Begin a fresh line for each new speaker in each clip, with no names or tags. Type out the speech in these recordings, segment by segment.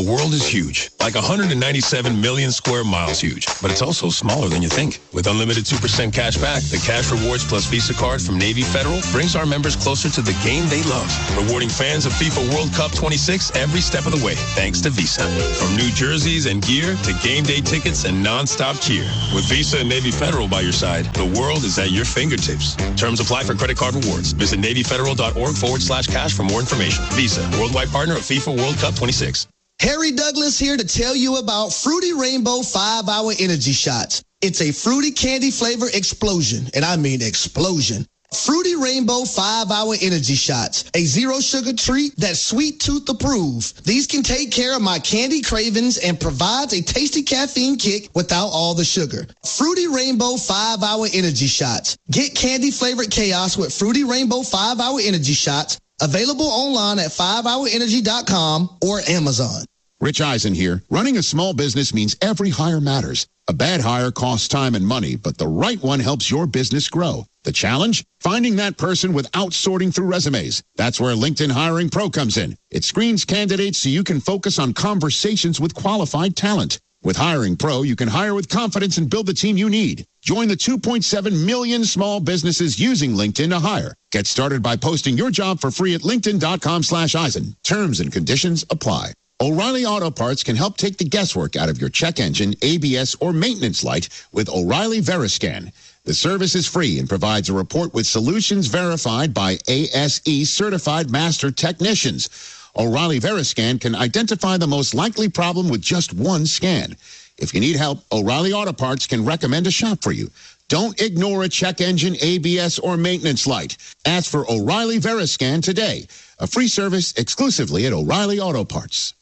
The world is huge, like 197 million square miles huge, but it's also smaller than you think. With unlimited 2% cash back, the Cash Rewards Plus Visa card from Navy Federal brings our members closer to the game they love, rewarding fans of FIFA World Cup 26 every step of the way, thanks to Visa. From new jerseys and gear to game day tickets and non-stop cheer. With Visa and Navy Federal by your side, the world is at your fingertips. Terms apply for credit card rewards. Visit NavyFederal.org/cash for more information. Visa, worldwide partner of FIFA World Cup 26.
Harry Douglas here to tell you about Fruity Rainbow 5-Hour Energy Shots. It's a fruity candy flavor explosion, and I mean explosion. Fruity Rainbow 5-Hour Energy Shots, a zero-sugar treat that's sweet tooth approved. These can take care of my candy cravings and provides a tasty caffeine kick without all the sugar. Fruity Rainbow 5-Hour Energy Shots. Get candy-flavored chaos with Fruity Rainbow 5-Hour Energy Shots. Available online at 5hourenergy.com or Amazon.
Rich Eisen here. Running a small business means every hire matters. A bad hire costs time and money, but the right one helps your business grow. The challenge? Finding that person without sorting through resumes. That's where LinkedIn Hiring Pro comes in. It screens candidates so you can focus on conversations with qualified talent. With Hiring Pro, you can hire with confidence and build the team you need. Join the 2.7 million small businesses using LinkedIn to hire. Get started by posting your job for free at linkedin.com/Eisen. Terms and conditions apply. O'Reilly Auto Parts can help take the guesswork out of your check engine, ABS, or maintenance light with O'Reilly Veriscan. The service is free and provides a report with solutions verified by ASE certified master technicians. O'Reilly Veriscan can identify the most likely problem with just one scan. If you need help, O'Reilly Auto Parts can recommend a shop for you. Don't ignore a check engine, ABS, or maintenance light. Ask for O'Reilly Veriscan today. A free service exclusively at O'Reilly Auto Parts.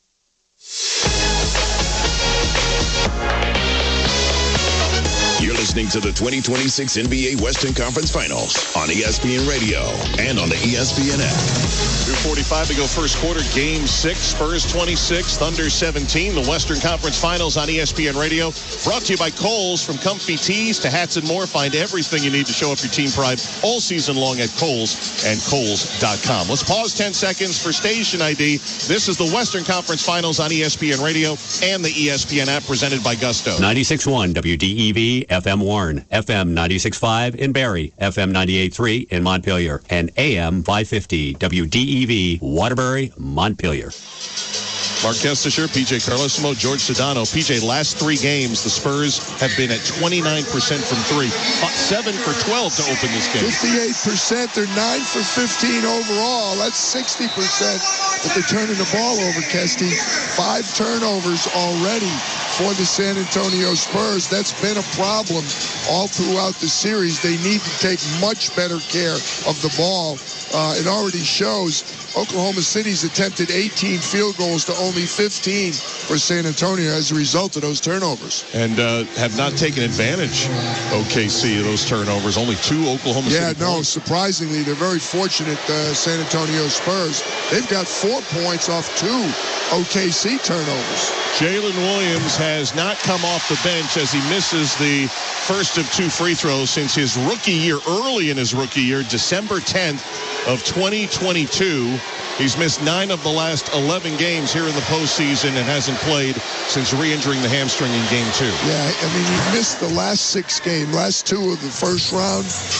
You're listening to the 2026 NBA Western Conference Finals on ESPN Radio and on the ESPN app.
2:45 to go first quarter, Game 6. Spurs 26, Thunder 17. The Western Conference Finals on ESPN Radio. Brought to you by Kohl's. From comfy tees to hats and more, find everything you need to show up your team pride all season long at Kohl's and Kohl's.com. Let's pause 10 seconds for station ID. This is the Western Conference Finals on ESPN Radio and the ESPN app, presented by Gusto.
96.1 WDEV, FM Warren, FM 96.5 in Barrie, FM 98.3 in Montpelier, and AM 550 WDEV, Waterbury, Montpelier.
Mark Kestisher, PJ Carlosimo, George Sedano. PJ, last 3 games, the Spurs have been at 29% from 3. 7 for 12 to open this game.
58%. They're 9 for 15 overall. That's 60% if they're turning the ball over, Kesty. 5 turnovers already for the San Antonio Spurs. That's been a problem all throughout the series. They need to take much better care of the ball. It already shows. Oklahoma City's attempted 18 field goals to only 15 for San Antonio as a result of those turnovers.
And have not taken advantage, OKC, of those turnovers. Only 2 Oklahoma City points.
Surprisingly, they're very fortunate, San Antonio Spurs. They've got 4 points off 2 OKC turnovers.
Jalen Williams has not come off the bench as he misses the first of 2 free throws since his rookie year, early in his rookie year, December 10th of 2022. He's missed 9 of the last 11 games here in the postseason and hasn't played since re-injuring the hamstring in Game 2.
Yeah, I mean, he missed the last 6 games, last 2 of the first round,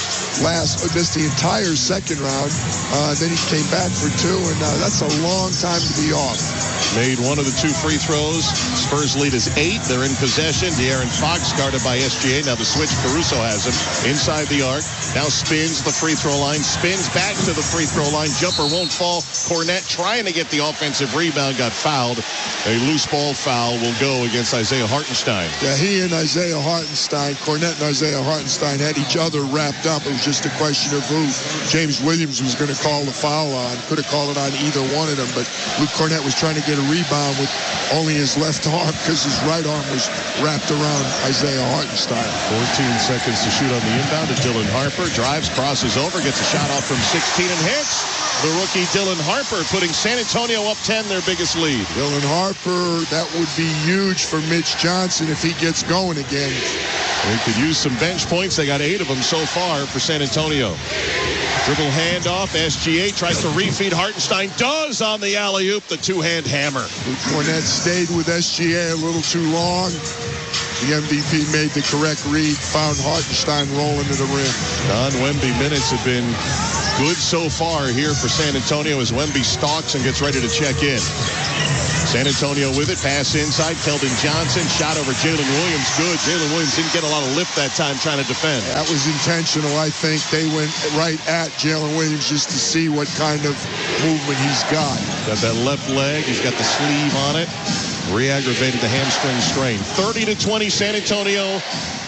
missed the entire second round. Then he came back for 2, and that's a long time to be off.
Made 1 of the 2 free throws. Spurs lead is 8. They're in possession. De'Aaron Fox guarded by SGA. Now the switch, Caruso has him inside the arc. Now spins the free throw line. Spins back to the free throw line. Jumper won't fall. Cornette trying to get the offensive rebound. Got fouled. A loose ball foul will go against Isaiah Hartenstein.
Yeah, he and Isaiah Hartenstein, Cornette and Isaiah Hartenstein had each other wrapped up. It was just a question of who James Williams was going to call the foul on. Could have called it on either one of them, but Luke Cornette was trying to get a rebound with only his left arm because his right arm was wrapped around Isaiah Hartenstein.
14 seconds to shoot on the inbound to Dylan Harper. Drives, crosses over, gets a shot off from 16 and hits. The rookie Dylan Harper putting San Antonio up 10, their biggest lead.
Dylan Harper, that would be huge for Mitch Johnson if he gets going again.
They could use some bench points. They got 8 of them so far for San Antonio. Dribble handoff. SGA tries to refeed. Hartenstein does on the alley-oop. The two-hand hammer.
Cornette stayed with SGA a little too long. The MVP made the correct read, found Hartenstein rolling to the rim.
Non-Wemby minutes have been good so far here for San Antonio as Wemby stalks and gets ready to check in. San Antonio with it. Pass inside. Keldon Johnson. Shot over Jalen Williams. Good. Jalen Williams didn't get a lot of lift that time trying to defend.
That was intentional. I think they went right at Jalen Williams just to see what kind of movement he's got.
Got that left leg. He's got the sleeve on it. Re-aggravated the hamstring strain. 30-20 San Antonio.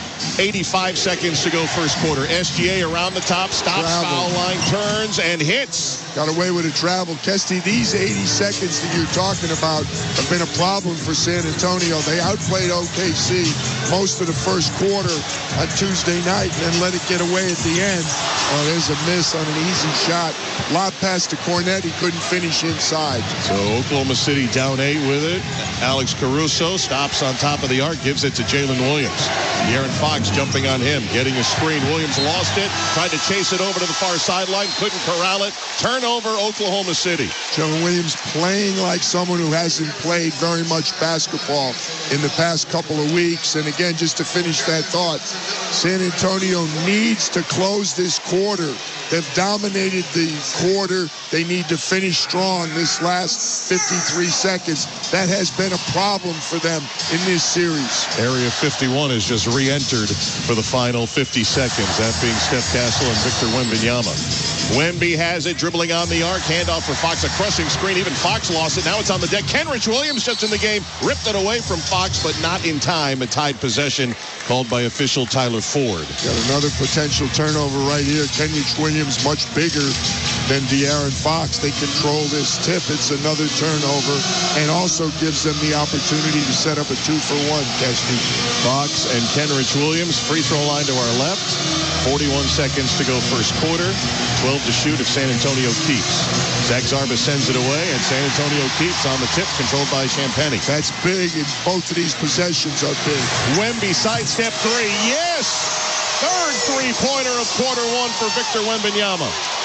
85 seconds to go first quarter. SGA around the top, stops, foul line, turns, and hits.
Got away with a travel. Kesty, these 80 seconds that you're talking about have been a problem for San Antonio. They outplayed OKC most of the first quarter on Tuesday night and then let it get away at the end. Oh, there's a miss on an easy shot. Lob pass to Cornette. He couldn't finish inside.
So Oklahoma City down 8 with it. Alex Caruso stops on top of the arc, gives it to Jalen Williams. De'Aaron Fox jumping on him, getting a screen. Williams lost it, tried to chase it over to the far sideline, couldn't corral it. Turnover, Oklahoma City.
Jalen Williams playing like someone who hasn't played very much basketball in the past couple of weeks. And again, just to finish that thought, San Antonio needs to close this quarter. They've dominated the quarter. They need to finish strong this last 53 seconds. That has been a problem for them in this series.
Area 51 has just re-entered for the final 50 seconds. That being Steph Castle and Victor Wembanyama. Wemby has it, dribbling on the arc. Handoff for Fox, a crushing screen. Even Fox lost it. Now it's on the deck. Kenrich Williams just in the game. Ripped it away from Fox, but not in time. A tied possession called by official Tyler Ford.
Got another potential turnover right here. Kenrich Williams much bigger than De'Aaron Fox. They control this tip. It's another turnover and also gives them the opportunity to set up a 2-for-1, Kesty.
Fox and Kenrich Williams, free throw line to our left. 41 seconds to go first quarter. 12 to shoot if San Antonio keeps. Zach Zarba sends it away, and San Antonio keeps on the tip, controlled by Champagnie.
That's big, and both of these possessions are big.
Wemby sidestep three. Yes! Third three-pointer of quarter one for Victor Wembanyama.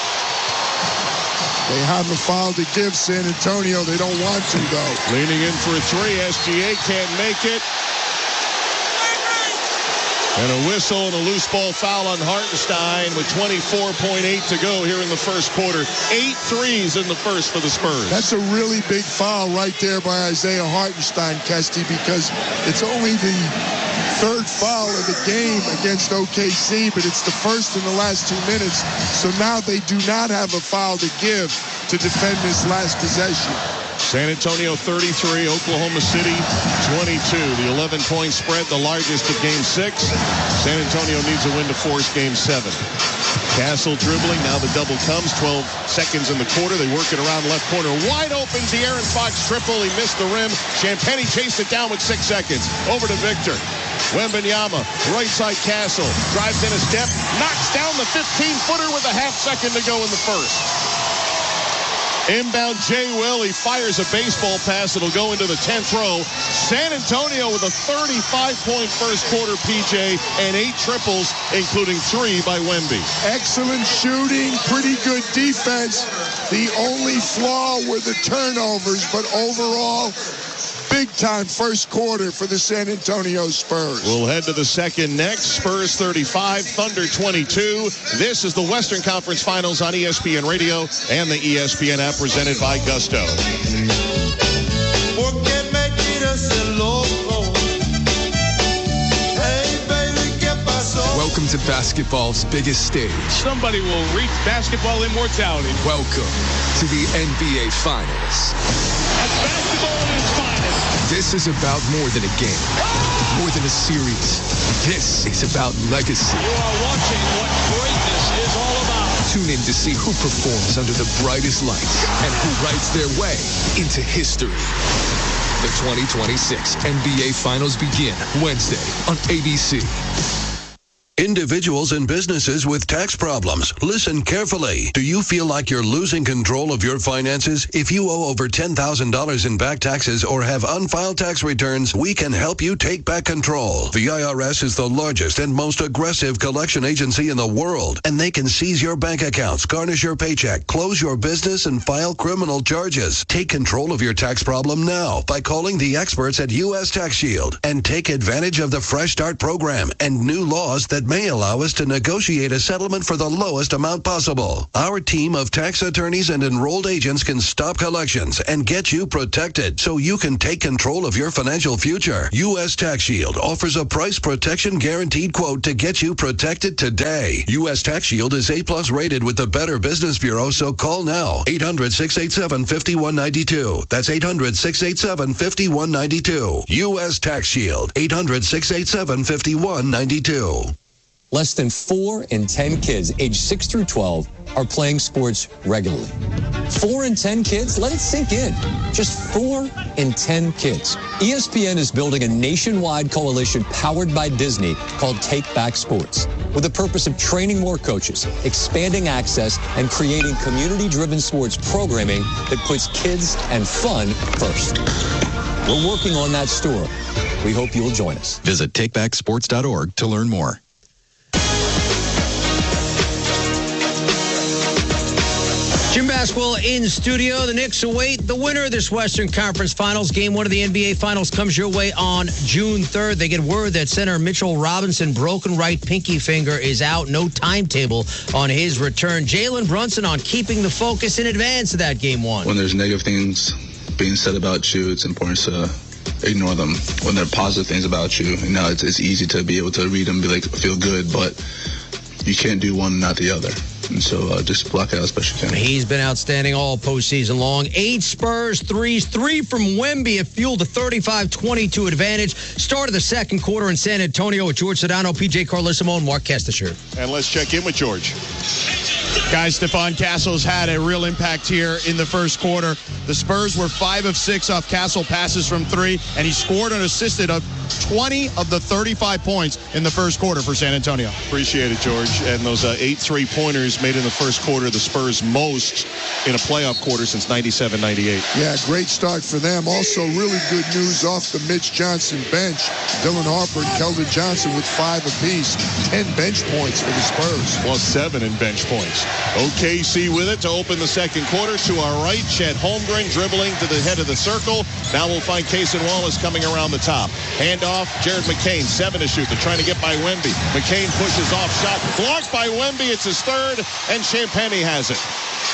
They have a foul to give San Antonio. They don't want to, though.
Leaning in for a three. SGA can't make it. And a whistle and a loose ball foul on Hartenstein with 24.8 to go here in the first quarter. 8 threes in the first for the Spurs.
That's a really big foul right there by Isaiah Hartenstein, Kesty, because it's only the third foul of the game against OKC, but it's the first in the last 2 minutes. So now they do not have a foul to give to defend this last possession.
San Antonio 33, Oklahoma City 22. The 11-point spread, the largest of Game 6. San Antonio needs a win to force Game 7. Castle dribbling, now the double comes, 12 seconds in the quarter. They work it around left corner. Wide open, De'Aaron Fox triple. He missed the rim. Champagnie chased it down with 6 seconds. Over to Victor. Wembanyama, right side Castle. Drives in a step, knocks down the 15-footer with a half second to go in the first. Inbound Jay Will, he fires a baseball pass. It'll go into the 10th row. San Antonio with a 35-point first quarter, PJ, and 8 triples, including 3 by Wemby.
Excellent shooting, pretty good defense. The only flaw were the turnovers, but overall, big-time first quarter for the San Antonio Spurs.
We'll head to the second next. Spurs 35, Thunder 22. This is the Western Conference Finals on ESPN Radio and the ESPN app presented by Gusto.
Welcome to basketball's biggest stage.
Somebody will reach basketball immortality.
Welcome to the NBA Finals.
That's basketball in its finest.
This is about more than a game, more than a series. This is about legacy.
You are watching what greatness is all about.
Tune in to see who performs under the brightest lights and who writes their way into history. The 2026 NBA Finals begin Wednesday on ABC.
Individuals and businesses with tax problems, listen carefully. Do you feel like you're losing control of your finances? If you owe over $10,000 in back taxes or have unfiled tax returns, we can help you take back control. The IRS is the largest and most aggressive collection agency in the world, and they can seize your bank accounts, garnish your paycheck, close your business, and file criminal charges. Take control of your tax problem now by calling the experts at U.S. Tax Shield and take advantage of the Fresh Start program and new laws that may allow us to negotiate a settlement for the lowest amount possible. Our team of tax attorneys and enrolled agents can stop collections and get you protected so you can take control of your financial future. U.S. Tax Shield offers a price protection guaranteed quote to get you protected today. U.S. Tax Shield is A+ rated with the Better Business Bureau, so call now. 800-687-5192. That's 800-687-5192. U.S. Tax Shield. 800-687-5192.
Less than 4 in 10 kids aged 6 through 12 are playing sports regularly. 4 in 10 kids? Let it sink in. Just 4 in 10 kids. ESPN is building a nationwide coalition powered by Disney called Take Back Sports, with the purpose of training more coaches, expanding access, and creating community-driven sports programming that puts kids and fun first. We're working on that story. We hope you'll join us.
Visit takebacksports.org to learn more.
Jim Basketball in studio. The Knicks await the winner of this Western Conference Finals. Game 1 of the NBA Finals comes your way on June 3rd. They get word that center Mitchell Robinson, broken right pinky finger, is out. No timetable on his return. Jalen Brunson on keeping the focus in advance of that Game 1.
When there's negative things being said about you, it's important to ignore them. When there are positive things about you, it's easy to be able to read them and be like, feel good, but you can't do one and not the other. And so just block out as best you can.
He's been outstanding all postseason long. 8 Spurs threes, 3 from Wemby. It fueled a 35-22 advantage. Start of the second quarter in San Antonio with George Sedano, PJ Carlissimo, and Mark Kestisher.
And let's check in with George. Guys, Stephon Castle's had a real impact here in the first quarter. The Spurs were 5 of 6 off Castle passes from 3, and he scored and assisted 20 of the 35 points in the first quarter for San Antonio.
Appreciate it, George. And those 8 3-pointers made in the first quarter, the Spurs most in a playoff quarter since 97-98.
Yeah, great start for them. Also, really good news off the Mitch Johnson bench. Dylan Harper and Keldon Johnson with 5 apiece. 10 bench points for the Spurs.
Plus 7 in bench points. OKC with it to open the second quarter. To our right, Chet Holmgren dribbling to the head of the circle. Now we'll find Cason Wallace coming around the top. Handoff, Jared McCain, 7 to shoot. They're trying to get by Wemby. McCain pushes off shot. Blocked by Wemby. It's his third, and Champagnie has it.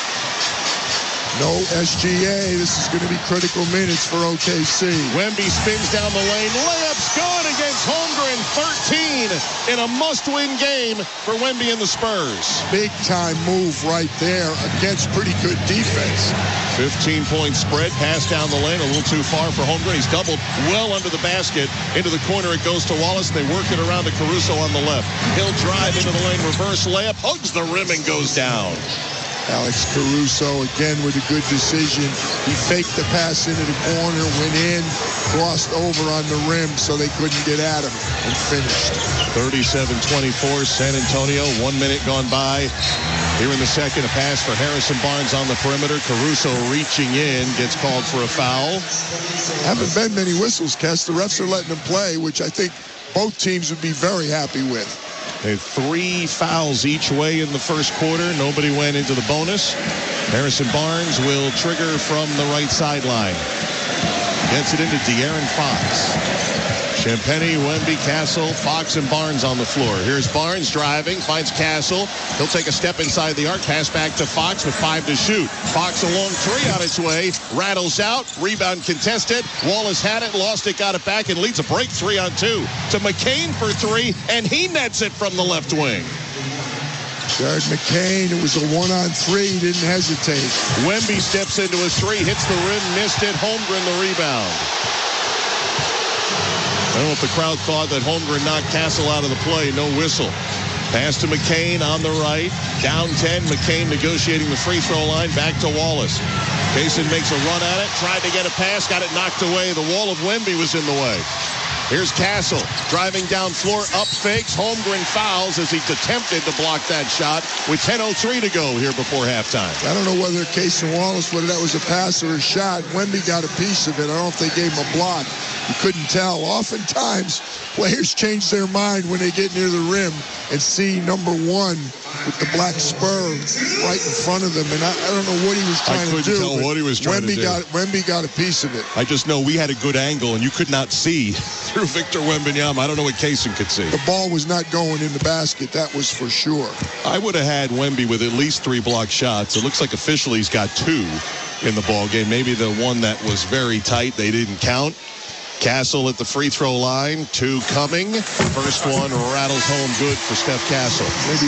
No SGA. This is going to be critical minutes for OKC.
Wemby spins down the lane. Layup's good against Holmgren. 13 in a must-win game for Wemby and the Spurs.
Big-time move right there against pretty good defense.
15-point spread. Pass down the lane. A little too far for Holmgren. He's doubled well under the basket. Into the corner it goes to Wallace. They work it around to Caruso on the left. He'll drive into the lane. Reverse layup. Hugs the rim and goes down.
Alex Caruso, again, with a good decision. He faked the pass into the corner, went in, crossed over on the rim so they couldn't get at him, and finished.
37-24, San Antonio. 1 minute gone by. Here in the second, a pass for Harrison Barnes on the perimeter. Caruso reaching in, gets called for a foul.
Haven't been many whistles, Kes. The refs are letting them play, which I think both teams would be very happy with.
They had 3 fouls each way in the first quarter. Nobody went into the bonus. Harrison Barnes will trigger from the right sideline. Gets it into De'Aaron Fox. Champagnie, Wemby, Castle, Fox, and Barnes on the floor. Here's Barnes driving, finds Castle. He'll take a step inside the arc, pass back to Fox with 5 to shoot. Fox, a long 3 on its way, rattles out, rebound contested. Wallace had it, lost it, got it back, and leads a break 3-on-2 to McCain for 3, and he nets it from the left wing.
Jared McCain, it was a 1-on-3, he didn't hesitate.
Wemby steps into a 3, hits the rim, missed it. Holmgren the rebound. I don't know if the crowd thought that Holmgren knocked Castle out of the play. No whistle. Pass to McCain on the right. Down 10. McCain negotiating the free throw line. Back to Wallace. Cason makes a run at it. Tried to get a pass. Got it knocked away. The wall of Wemby was in the way. Here's Castle driving down floor, up fakes. Holmgren fouls as he's attempted to block that shot with 10:03 to go here before halftime.
I don't know whether Cason Wallace, whether that was a pass or a shot. Wemby got a piece of it. I don't know if they gave him a block. You couldn't tell. Oftentimes, players change their mind when they get near the rim and see number one with the black spur right in front of them. And I don't know what he was trying to do.
I couldn't tell what he was trying to do.
Wemby got a piece of it.
I just know we had a good angle, and you could not see through Victor Wembanyama. I don't know what Cason could see.
The ball was not going in the basket. That was for sure.
I would have had Wemby with at least 3 blocked shots. It looks like officially he's got 2 in the ball game. Maybe the one that was very tight they didn't count. Castle at the free throw line. 2 coming. First one rattles home good for Steph Castle.
Maybe